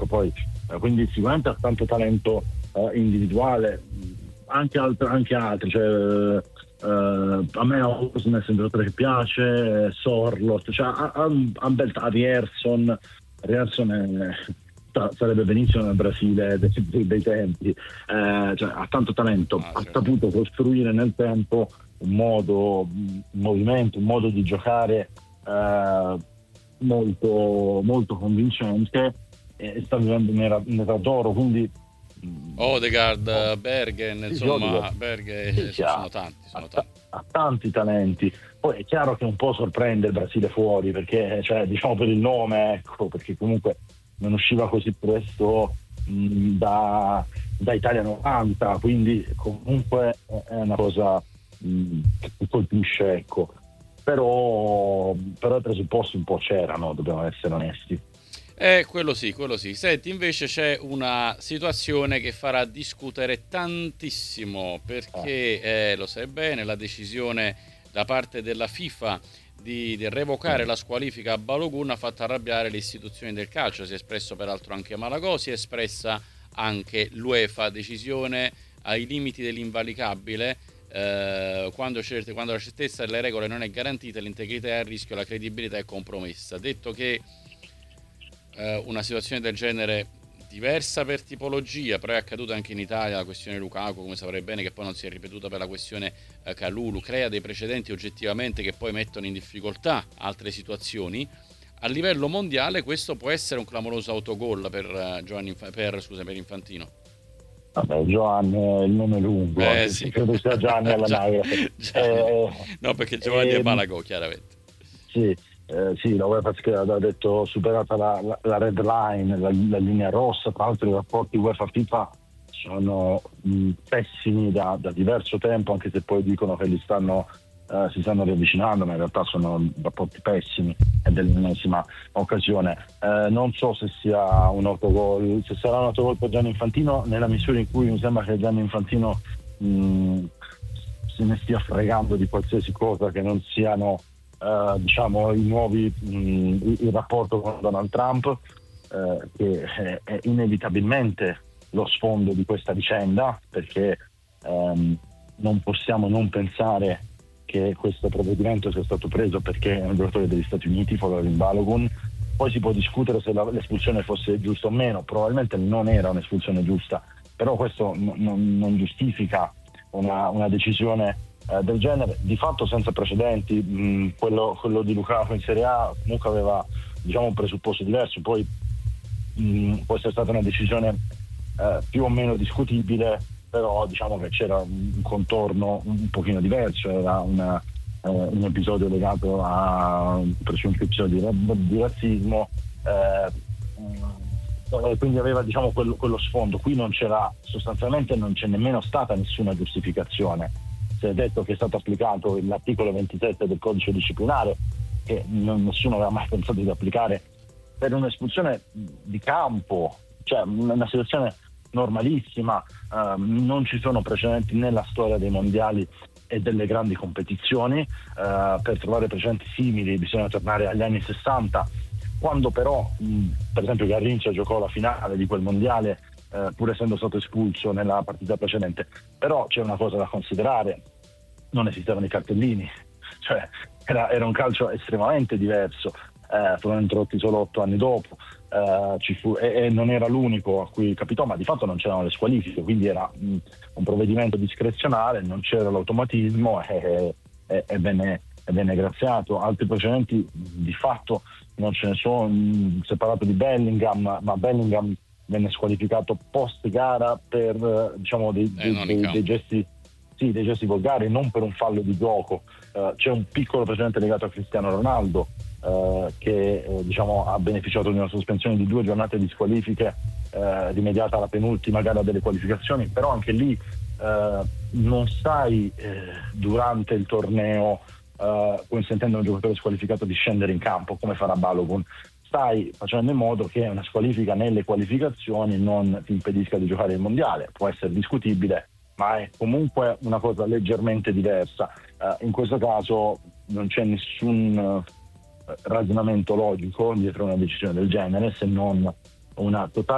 poi, quindi sicuramente ha tanto talento individuale, anche altri, cioè a me Osnes è un giocatore che piace, Sorloth, cioè ha un bel Rierson sarebbe benissimo nel Brasile dei tempi, cioè ha tanto talento, ha certo. saputo costruire nel tempo un movimento, un modo di giocare molto, molto convincente, e sta vivendo un'era d'oro, quindi Odegaard, Bergen, insomma, Bergen sono tanti. Ha tanti talenti. Poi è chiaro che un po' sorprende il Brasile fuori, perché cioè, diciamo per il nome, ecco, perché comunque non usciva così presto da Italia 90, quindi comunque è una cosa che colpisce, ecco. Però i presupposti un po' c'erano, dobbiamo essere onesti. Quello sì. Senti, invece c'è una situazione che farà discutere tantissimo, perché lo sai bene, la decisione da parte della FIFA di revocare la squalifica a Balogun ha fatto arrabbiare le istituzioni del calcio. Si è espresso peraltro anche Malagò, si è espressa anche l'UEFA, decisione ai limiti dell'invalicabile. Quando la certezza delle regole non è garantita, l'integrità è a rischio, la credibilità è compromessa. Detto che una situazione del genere, diversa per tipologia, però è accaduta anche in Italia, la questione Lukaku, come saprai bene, che poi non si è ripetuta per la questione Kalulu, crea dei precedenti oggettivamente che poi mettono in difficoltà altre situazioni. A livello mondiale questo può essere un clamoroso autogol per Infantino. Vabbè, Giovanni è il nome lungo, anche Sì. se credo sia Gianni all'anagrafe. No, perché Giovanni è Malagò, chiaramente. Sì, la UEFA ha detto superata la red line, la linea rossa. Tra l'altro i rapporti UEFA-FIFA sono pessimi da diverso tempo, anche se poi dicono che si stanno riavvicinando, ma in realtà sono rapporti pessimi, è dell'ennesima occasione. Non so se sia un autogol, se sarà un autogol per Gianni Infantino, nella misura in cui mi sembra che Gianni Infantino se ne stia fregando di qualsiasi cosa che non siano diciamo il rapporto con Donald Trump, che è inevitabilmente lo sfondo di questa vicenda, perché non possiamo non pensare che questo provvedimento sia stato preso perché è un giocatore degli Stati Uniti, Folarin Balogun. Poi si può discutere se l'espulsione fosse giusta o meno, probabilmente non era un'espulsione giusta, però questo non giustifica una decisione del genere, di fatto senza precedenti. Quello di Lukaku in Serie A comunque aveva, diciamo, un presupposto diverso, poi può essere stata una decisione più o meno discutibile, però diciamo che c'era un contorno un pochino diverso, era un episodio legato a un presunto episodio di razzismo, quindi aveva, diciamo, quello sfondo. Qui sostanzialmente non c'è nemmeno stata nessuna giustificazione. Si è detto che è stato applicato l'articolo 27 del codice disciplinare, che nessuno aveva mai pensato di applicare per un'espulsione di campo, cioè una situazione normalissima. Non ci sono precedenti nella storia dei mondiali e delle grandi competizioni. Per trovare precedenti simili bisogna tornare agli anni 60, quando però per esempio Garrincha giocò la finale di quel mondiale, pur essendo stato espulso nella partita precedente. Però c'è una cosa da considerare: non esistevano i cartellini, cioè era un calcio estremamente diverso. Furono introdotti solo 8 anni dopo, e non era l'unico a cui capitò, ma di fatto non c'erano le squalifiche, quindi era un provvedimento discrezionale, non c'era l'automatismo, e venne graziato. Altri precedenti di fatto non ce ne sono. Si è parlato di Bellingham, ma Bellingham venne squalificato post gara per diciamo dei gesti, sì, dei gesti volgari, non per un fallo di gioco. C'è un piccolo precedente legato a Cristiano Ronaldo, che diciamo ha beneficiato di una sospensione di 2 giornate di squalifiche rimediata alla penultima gara delle qualificazioni, però anche lì non stai durante il torneo consentendo a un giocatore squalificato di scendere in campo come farà Balogun. Stai facendo in modo che una squalifica nelle qualificazioni non ti impedisca di giocare il mondiale. Può essere discutibile, ma è comunque una cosa leggermente diversa. In questo caso non c'è nessun ragionamento logico dietro una decisione del genere, se non una totale